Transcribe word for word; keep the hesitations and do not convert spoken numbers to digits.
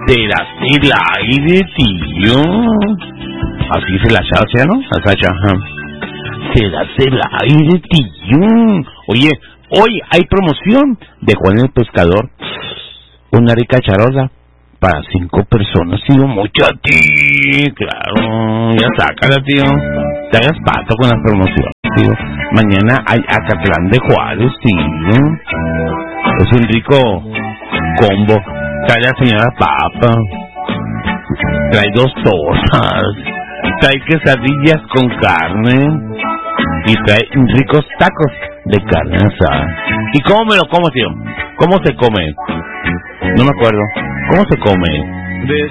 Será el aire, tío. Así dice la chacha, ¿no? La chacha, ajá. Será el aire, tío. Oye, hoy hay promoción de Juan el Pescador. Una rica charola para cinco personas, tío. Mucho a ti, claro. Ya sácala, tío. Te hagas pato con las promociones, tío. Mañana hay Acatlán de Juárez, tío. Es un rico combo. Trae la señora papa. Trae dos tortas. Trae quesadillas con carne. Y trae ricos tacos de carne asada. ¿Y cómo me lo como, tío? ¿Cómo se come? No me acuerdo. ¿Cómo se come?